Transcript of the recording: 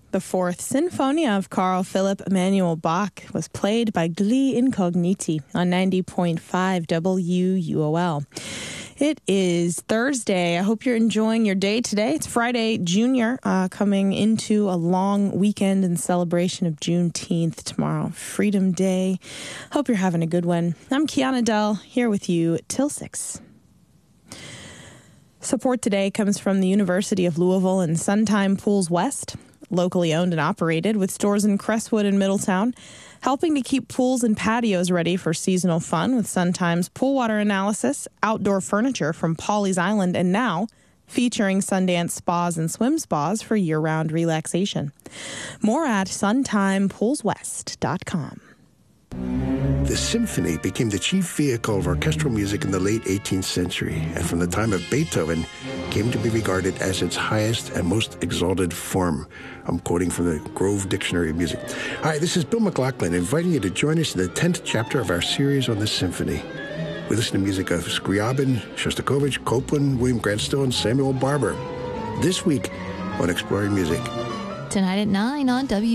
The Fourth Sinfonia of Carl Philipp Emanuel Bach was played by Gli Incogniti on 90.5 WUOL. It is Thursday. I hope you're enjoying your day today. It's Friday Junior, coming into a long weekend in celebration of Juneteenth tomorrow, Freedom Day. Hope you're having a good one. I'm Kiana Dell, here with you till 6. Support today comes from the University of Louisville and Suntime Pools West, locally owned and operated with stores in Crestwood and Middletown, helping to keep pools and patios ready for seasonal fun with Suntime's pool water analysis, outdoor furniture from Pawleys Island, and now featuring Sundance spas and swim spas for year-round relaxation. More at suntimepoolswest.com. The symphony became the chief vehicle of orchestral music in the late 18th century, and from the time of Beethoven came to be regarded as its highest and most exalted form. I'm quoting from the Grove Dictionary of Music. Hi, this is Bill McLaughlin, inviting you to join us in the 10th chapter of our series on the symphony. We listen to music of Scriabin, Shostakovich, Copland, William Grant Still, and Samuel Barber. This week on Exploring Music. Tonight at 9 on